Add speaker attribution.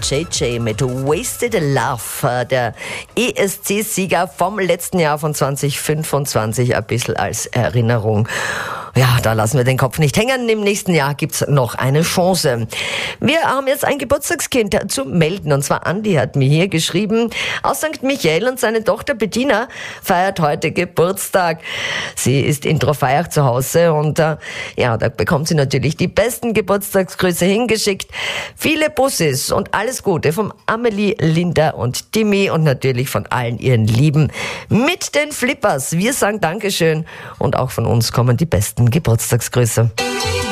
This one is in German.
Speaker 1: JJ mit Wasted Love, der ESC-Sieger vom letzten Jahr von 2025, ein bisschen als Erinnerung. Ja, da lassen wir den Kopf nicht hängen. Im nächsten Jahr gibt's noch eine Chance. Wir haben jetzt ein Geburtstagskind zu melden. Und zwar Andi hat mir hier geschrieben, aus St. Michael, und seine Tochter Bettina feiert heute Geburtstag. Sie ist in Trofeiach zu Hause und da bekommt sie natürlich die besten Geburtstagsgrüße hingeschickt. Viele Bussis und alles Gute von Amelie, Linda und Timmy und natürlich von allen ihren Lieben mit den Flippers. Wir sagen Dankeschön und auch von uns kommen die besten Geburtstagsgrüße.